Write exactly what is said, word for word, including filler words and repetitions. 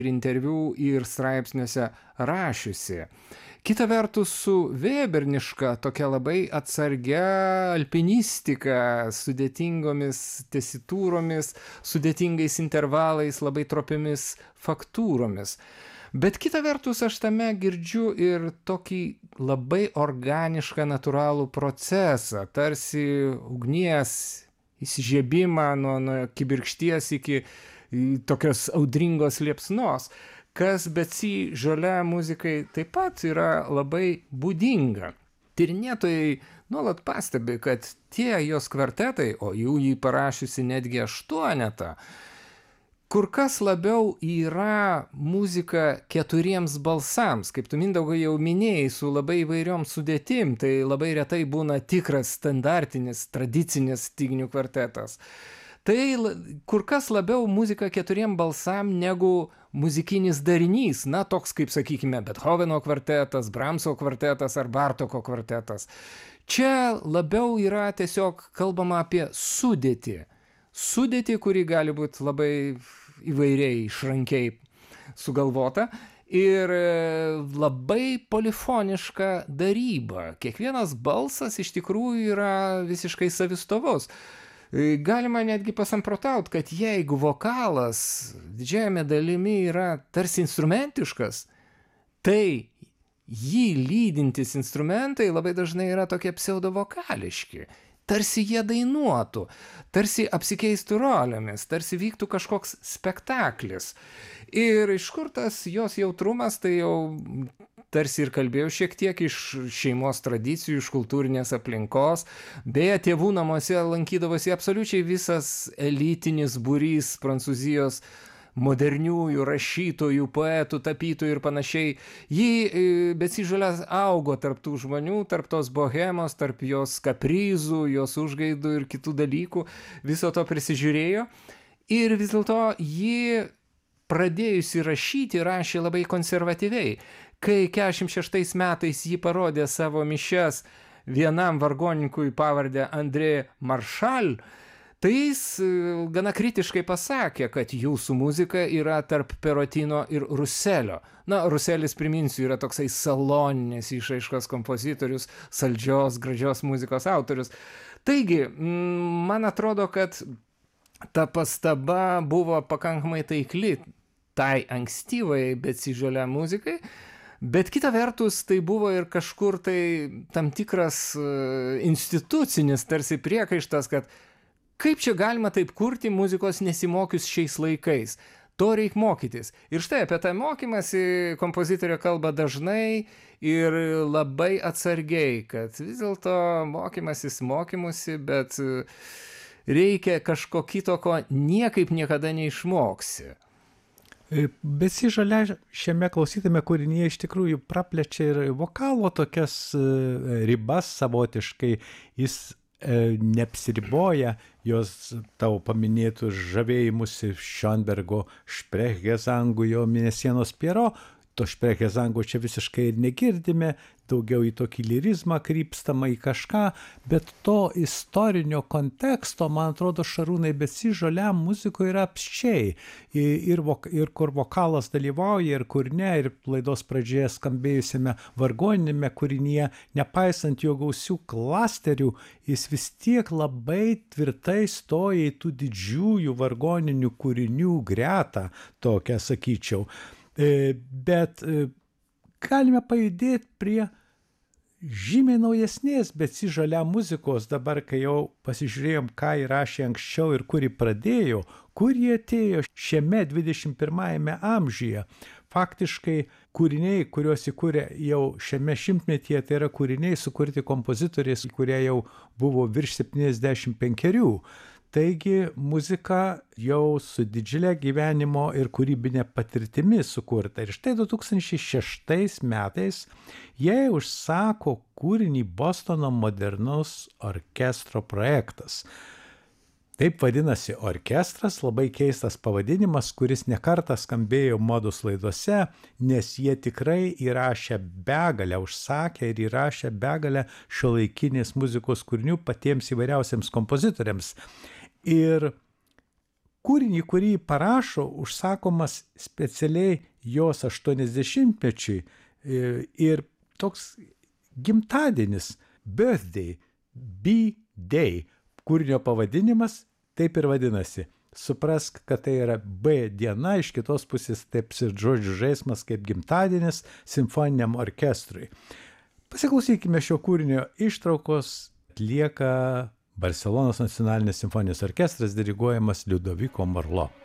ir interviu, ir straipsniuose rašiusi. Kita vertus, su Vėberniška tokia labai atsargia alpinistika, sudėtingomis tesitūromis, sudėtingais intervalais, labai tropiomis faktūromis. Bet kita vertus, aš tame girdžiu ir tokį labai organišką, natūralų procesą, tarsi ugnies įsižiebimą nuo, nuo kibirkšties iki tokios audringos liepsnos, kas Betsy Jolie muzikai taip pat yra labai būdinga. Tyrinėtojai nuolat pastebi, kad tie jos kvartetai, o jų jį parašiusi netgi aštuonetą, kur kas labiau yra muzika keturiems balsams, kaip tu, Mindaugai, jau minėjai, su labai įvairiom sudėtim, tai labai retai būna tikras standartinis, tradicinis styginių kvartetas. Tai kur kas labiau muzika keturiem balsam negu muzikinis darinys, na, toks kaip, sakykime, Bethoveno kvartetas, Brahmso kvartetas ar Bartoko kvartetas. Čia labiau yra tiesiog kalbama apie sudėtį. Sudėtį, kuri gali būti labai įvairiai, išrankiai sugalvota ir labai polifoniška daryba. Kiekvienas balsas iš tikrųjų yra visiškai savistovus. Galima netgi pasamprotaut, kad jeigu vokalas didžiajame dalimi yra tarsi instrumentiškas, tai jį lydintys instrumentai labai dažnai yra tokie pseudovokališki. Tarsi jie dainuotų, tarsi apsikeistų rolėmis, tarsi vyktų kažkoks spektaklis. Ir iš kur tas jos jautrumas, tai jau tarsi ir kalbėjau šiek tiek iš šeimos tradicijų, iš kultūrinės aplinkos. Beje, tėvų namuose lankydavosi absoliučiai visas elitinis būrys Prancūzijos moderniųjų rašytojų, poetų, tapytojų ir panašiai. Ji, Betsy Jolie, augo tarp tų žmonių, tarp tos bohemos, tarp jos kaprizų, jos užgaidų ir kitų dalykų, viso to prisižiūrėjo. Ir vis dėlto ji, pradėjusi rašyti, rašė labai konservatyviai. Kai keturiasdešimt šeštais metais ji parodė savo mišias vienam vargonininkui pavardę André Marchal, tai jis gana kritiškai pasakė, kad jūsų muzika yra tarp Perotino ir Ruselio. Na, Ruselis, priminsiu, yra toksai saloninės išraiškos kompozitorius, saldžios, gražios muzikos autorius. Taigi, man atrodo, kad ta pastaba buvo pakankamai taikli tai ankstyvai Betsy Jolie muzikai, bet kita vertus tai buvo ir kažkur tai tam tikras institucinis tarsi priekaištas, kad kaip čia galima taip kurti muzikos nesimokius šiais laikais? To reik mokytis. Ir štai apie tą mokymąsi kompozitorė kalba dažnai ir labai atsargiai, kad vis dėlto mokymasis mokymusi, bet reikia kažko kito, ko niekaip niekada neišmoksi. Betsy Jolie šiame klausytame kūrinyje iš tikrųjų praplečia ir vokalo tokias ribas savotiškai. Jis neapsiriboja jos tavo paminėtų žavėjimusi Schönbergo Sprechgesangu, jo Mėnesienos Piero. To Sprechgesango čia visiškai ir negirdime, daugiau į tokį lirizmą krypstama į kažką, bet to istorinio konteksto, man atrodo, Šarūnai, Betsy Jolie muzikoje yra apsčiai. Ir, ir kur vokalas dalyvauja, ir kur ne, ir laidos pradžioje skambėjusiame vargoninėme kūrinyje, nepaisant jo gausių klasterių, jis vis tiek labai tvirtai stoja į tų didžiųjų vargoninių kūrinių gretą, tokią sakyčiau. Bet galime pajudėti prie žymiai naujesnės Betsy Jolie muzikos, dabar kai jau pasižiūrėjom, ką įrašė anksčiau ir kur jį pradėjo, kur jie atėjo šiame dvidešimt pirmajame amžiuje. Faktiškai kūriniai, kuriuos įkūrė jau šiame šimtmetyje, tai yra kūriniai sukurti kompozitoriais, kurie jau buvo virš septyniasdešimt penkerių. Taigi muzika jau su didžiulė gyvenimo ir kūrybinė patirtimi sukurta. Ir štai du tūkstančiai šeštais metais jie užsako kūrinį Bostono modernaus orkestro projektas. Taip vadinasi orkestras, labai keistas pavadinimas, kuris nekartą skambėjo Modus laidose, nes jie tikrai įrašė begalę, užsakė ir įrašė begalę šiuolaikinės muzikos kūrinių patiems įvairiausiems kompozitoriams. Ir kūrinį, kurį parašo, užsakomas specialiai jos aštuoniasdešimtmečiui ir toks gimtadienis, birthday, B-day, kūrinio pavadinimas taip ir vadinasi. Suprask, kad tai yra B diena, iš kitos pusės taip ir žodžių žaismas kaip gimtadienis simfoniniam orkestrui. Pasiklausykime šio kūrinio ištraukos, atlieka Barselonos nacionalinis simfoninis orkestras diriguojamas Liudoviko Marlo.